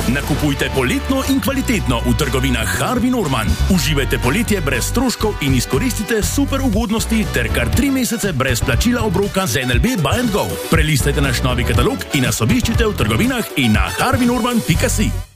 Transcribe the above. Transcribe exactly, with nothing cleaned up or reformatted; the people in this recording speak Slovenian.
Nakupujte poletno in kvalitetno v trgovinah Harvey Norman. Uživajte poletje brez stroškov in izkoristite super ugodnosti ter kar tri mesece brez plačila obroka z N L B Buy and Go. Prelistajte naš novi katalog in nas obiščite v trgovinah in na harvey norman pika si.